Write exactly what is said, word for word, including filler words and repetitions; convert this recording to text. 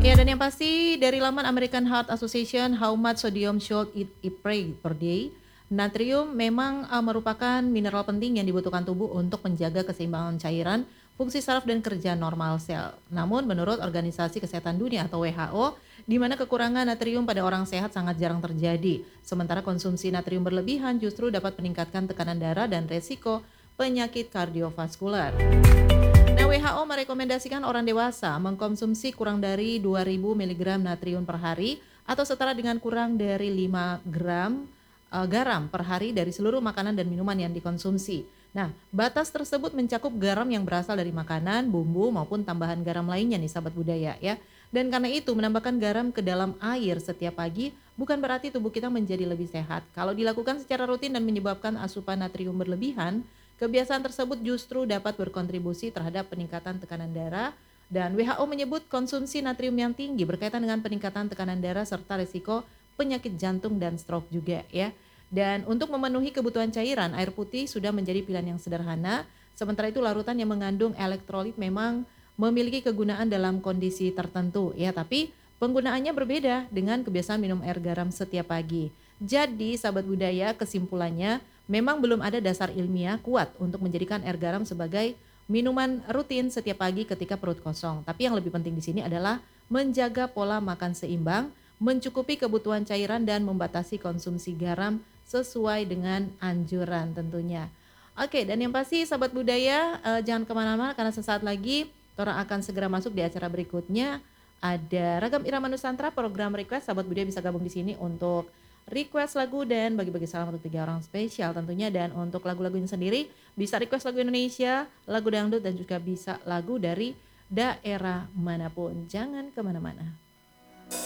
Ya, dan yang pasti dari laman American Heart Association, how much sodium should it eat per day? Natrium memang uh, merupakan mineral penting yang dibutuhkan tubuh untuk menjaga keseimbangan cairan, fungsi saraf dan kerja normal sel. Namun menurut Organisasi Kesehatan Dunia atau W H O, di mana kekurangan natrium pada orang sehat sangat jarang terjadi. Sementara konsumsi natrium berlebihan justru dapat meningkatkan tekanan darah dan resiko penyakit kardiovaskular. Nah, W H O merekomendasikan orang dewasa mengkonsumsi kurang dari dua ribu miligram natrium per hari atau setara dengan kurang dari lima gram uh, garam per hari dari seluruh makanan dan minuman yang dikonsumsi. Nah, batas tersebut mencakup garam yang berasal dari makanan, bumbu maupun tambahan garam lainnya nih sahabat budaya ya. Dan karena itu menambahkan garam ke dalam air setiap pagi bukan berarti tubuh kita menjadi lebih sehat. Kalau dilakukan secara rutin dan menyebabkan asupan natrium berlebihan, kebiasaan tersebut justru dapat berkontribusi terhadap peningkatan tekanan darah, dan W H O menyebut konsumsi natrium yang tinggi berkaitan dengan peningkatan tekanan darah serta risiko penyakit jantung dan stroke juga ya. Dan untuk memenuhi kebutuhan cairan, air putih sudah menjadi pilihan yang sederhana. Sementara itu larutan yang mengandung elektrolit memang memiliki kegunaan dalam kondisi tertentu ya, tapi penggunaannya berbeda dengan kebiasaan minum air garam setiap pagi. Jadi sahabat budaya, kesimpulannya memang belum ada dasar ilmiah kuat untuk menjadikan air garam sebagai minuman rutin setiap pagi ketika perut kosong. Tapi yang lebih penting di sini adalah menjaga pola makan seimbang, mencukupi kebutuhan cairan dan membatasi konsumsi garam sesuai dengan anjuran tentunya. Oke, dan yang pasti sahabat budaya eh, jangan kemana-mana karena sesaat lagi Tora akan segera masuk di acara berikutnya. Ada Ragam Irama Nusantara, program request. Sahabat budaya bisa gabung di sini untuk request lagu dan bagi-bagi salam untuk tiga orang spesial tentunya. Dan untuk lagu-lagunya sendiri bisa request lagu Indonesia, lagu dangdut dan juga bisa lagu dari daerah manapun. Jangan kemana-mana.